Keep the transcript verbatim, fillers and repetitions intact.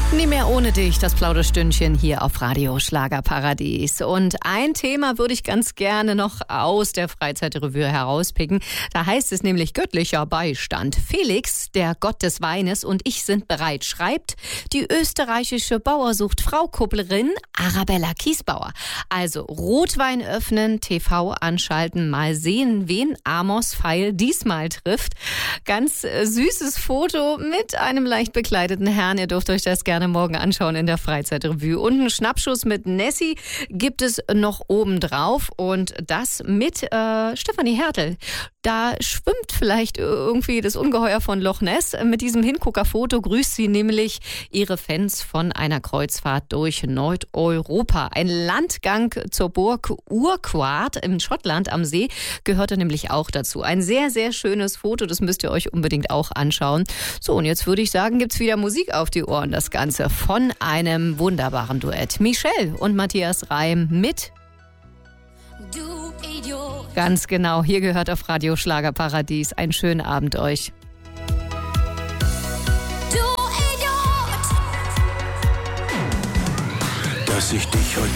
Nie mehr ohne dich, das Plauderstündchen hier auf Radio Schlagerparadies. Und ein Thema würde ich ganz gerne noch aus der Freizeitrevue herauspicken. Da heißt es nämlich göttlicher Beistand. Felix, der Gott des Weines, und ich sind bereit, schreibt die österreichische Bauersucht-Frau-Kupplerin Arabella Kiesbauer. Also Rotwein öffnen, T V anschalten, mal sehen, wen Amos Pfeil diesmal trifft. Ganz äh, süßes Foto mit einem leicht bekleideten Herrn. Ihr dürft euch das gerne morgen anschauen in der Freizeitrevue. Und einen Schnappschuss mit Nessie gibt es noch obendrauf. Und das mit äh, Stefanie Hertel. Da schwimmt vielleicht irgendwie das Ungeheuer von Loch Ness. Mit diesem Hinguckerfoto grüßt sie nämlich ihre Fans von einer Kreuzfahrt durch Nordeuropa. Ein Landgang zur Burg Urquhart in Schottland am See gehörte nämlich auch dazu. Ein sehr, sehr schönes Foto. Das müsst ihr euch unbedingt auch anschauen. So, und jetzt würde ich sagen, gibt's wieder Musik auf die Ohren. Das Ganze von einem wunderbaren Duett. Michelle und Matthias Reim mit Du Idiot. Ganz genau, hier gehört auf Radio Schlagerparadies. Einen schönen Abend euch. Du Idiot. Dass ich dich heute